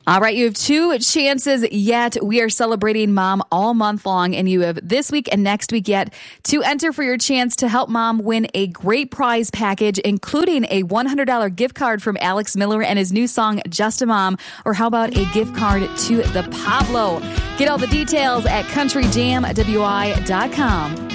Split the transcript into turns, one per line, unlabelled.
All right, you have 2 chances yet. We are celebrating Mom all month long, and you have this week and next week yet to enter for your chance to help Mom win a great prize package, including a $100 gift card from Alex Miller and his new song, Just a Mom, or how about a gift card to the Pablo? Get all the details at countryjamwi.com.